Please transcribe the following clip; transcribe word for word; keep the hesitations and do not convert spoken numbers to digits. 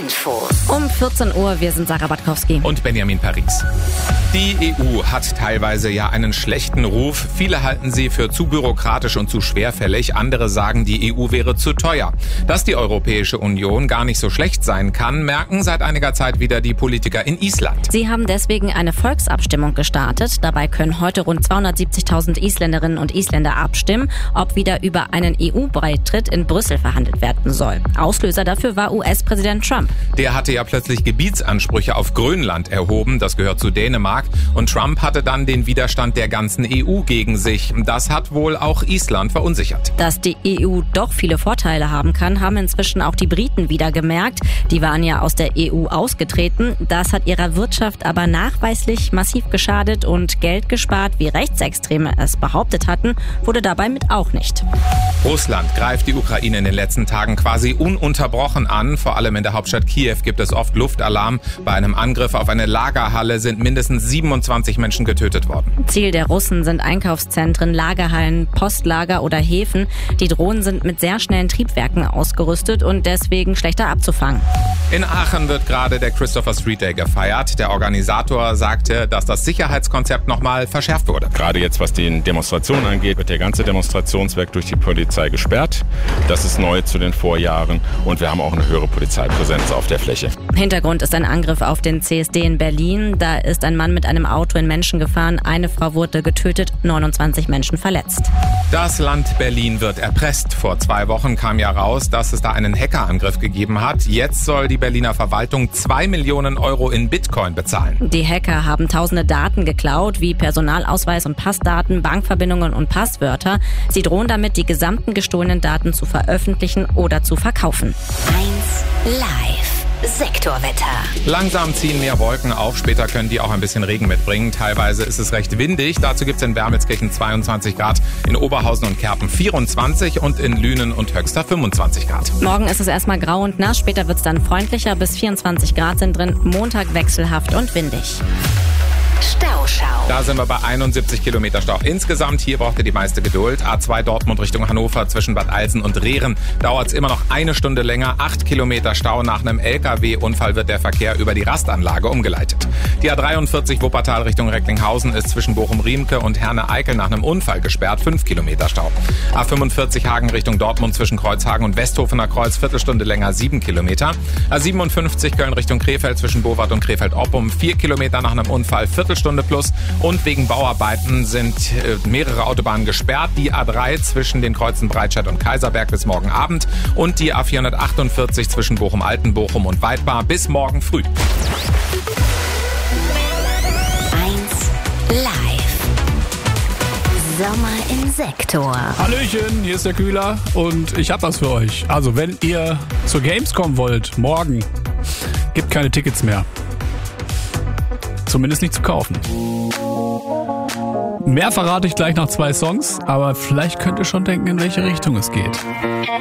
Infos. Um vierzehn Uhr, wir sind Sarah Batkowski. Und Benjamin Paris. Die E U hat teilweise ja einen schlechten Ruf. Viele halten sie für zu bürokratisch und zu schwerfällig. Andere sagen, die E U wäre zu teuer. Dass die Europäische Union gar nicht so schlecht sein kann, merken seit einiger Zeit wieder die Politiker in Island. Sie haben deswegen eine Volksabstimmung gestartet. Dabei können heute rund zweihundertsiebzigtausend Isländerinnen und Isländer abstimmen, ob wieder über einen E U-Beitritt in Brüssel verhandelt werden soll. Auslöser dafür war U S-Präsident Trump. Der hatte ja plötzlich Gebietsansprüche auf Grönland erhoben. Das gehört zu Dänemark. Und Trump hatte dann den Widerstand der ganzen E U gegen sich. Das hat wohl auch Island verunsichert. Dass die E U doch viele Vorteile haben kann, haben inzwischen auch die Briten wieder gemerkt. Die waren ja aus der E U ausgetreten. Das hat ihrer Wirtschaft aber nachweislich massiv geschadet und Geld gespart, wie Rechtsextreme es behauptet hatten, wurde dabei mit auch nicht. Russland greift die Ukraine in den letzten Tagen quasi ununterbrochen an. Vor allem in der Hauptstadt Kiew gibt es oft Luftalarm. Bei einem Angriff auf eine Lagerhalle sind mindestens siebenundzwanzig Menschen getötet worden. Ziel der Russen sind Einkaufszentren, Lagerhallen, Postlager oder Häfen. Die Drohnen sind mit sehr schnellen Triebwerken ausgerüstet und deswegen schlechter abzufangen. In Aachen wird gerade der Christopher Street Day gefeiert. Der Organisator sagte, dass das Sicherheitskonzept nochmal verschärft wurde. Gerade jetzt, was die Demonstrationen angeht, wird der ganze Demonstrationsweg durch die Polizei gesperrt. Das ist neu zu den Vorjahren und wir haben auch eine höhere Polizeipräsenz auf der Fläche. Hintergrund ist ein Angriff auf den C S D in Berlin. Da ist ein Mann mit einem Auto in Menschen gefahren. Eine Frau wurde getötet, neunundzwanzig Menschen verletzt. Das Land Berlin wird erpresst. Vor zwei Wochen kam ja raus, dass es da einen Hackerangriff gegeben hat. Jetzt soll die Berliner Verwaltung zwei Millionen Euro in Bitcoin bezahlen. Die Hacker haben tausende Daten geklaut, wie Personalausweis und Passdaten, Bankverbindungen und Passwörter. Sie drohen damit, die gesamten gestohlenen Daten zu veröffentlichen oder zu verkaufen. eins Live. Sektorwetter. Langsam ziehen mehr Wolken auf, später können die auch ein bisschen Regen mitbringen. Teilweise ist es recht windig. Dazu gibt es in Wermelskirchen zweiundzwanzig Grad, in Oberhausen und Kerpen vierundzwanzig und in Lünen und Höxter fünfundzwanzig Grad. Morgen ist es erstmal grau und nass, später wird es dann freundlicher, bis vierundzwanzig Grad sind drin. Montag wechselhaft und windig. Stauschau. Da sind wir bei einundsiebzig Kilometer Stau. Insgesamt hier braucht ihr die meiste Geduld. A zwei Dortmund Richtung Hannover zwischen Bad Alsen und Rehren dauert es immer noch eine Stunde länger. Acht Kilometer Stau. Nach einem L K W-Unfall wird der Verkehr über die Rastanlage umgeleitet. Die A dreiundvierzig Wuppertal Richtung Recklinghausen ist zwischen Bochum-Riemke und Herne-Eickel nach einem Unfall gesperrt. Fünf Kilometer Stau. A fünfundvierzig Hagen Richtung Dortmund zwischen Kreuzhagen und Westhofener Kreuz Viertelstunde länger, sieben Kilometer. A siebenundfünfzig Köln Richtung Krefeld zwischen Bowart und Krefeld-Oppum vier Kilometer nach einem Unfall, Viertelstunde plus. Und wegen Bauarbeiten sind äh, mehrere Autobahnen gesperrt. Die A drei zwischen den Kreuzen Breitscheid und Kaiserberg bis morgen Abend und die A vierhundertachtundvierzig zwischen Bochum-Altenbochum und Weidbar bis morgen früh. eins Live. Sommer im Sektor. Hallöchen, hier ist der Kühler und ich hab was für euch. Also wenn ihr zur Gamescom wollt, morgen, gibt keine Tickets mehr. Zumindest nicht zu kaufen. Mehr verrate ich gleich nach zwei Songs, aber vielleicht könnt ihr schon denken, in welche Richtung es geht.